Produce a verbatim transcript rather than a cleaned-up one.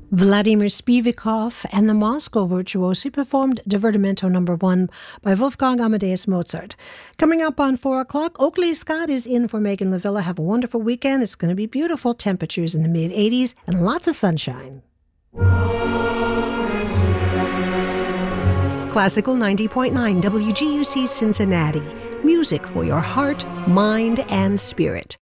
Vladimir Spivakov and the Moscow Virtuosi performed Divertimento Number One by Wolfgang Amadeus Mozart. Coming up on four o'clock, Oakley Scott is in for Megan LaVilla. Have a wonderful weekend. It's going to be beautiful. Temperatures in the mid eighties and lots of sunshine. Classical ninety point nine W G U C Cincinnati. Music for your heart, mind, and spirit.